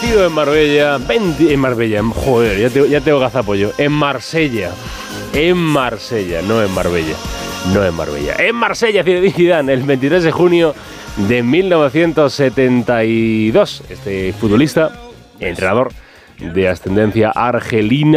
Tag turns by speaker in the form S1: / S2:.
S1: nacido en Marbella, joder, ya tengo gazapollo, en Marsella, no en Marbella. En Marsella, Zinedine Zidane, el 23 de junio de 1972. Este futbolista, entrenador de ascendencia argelina,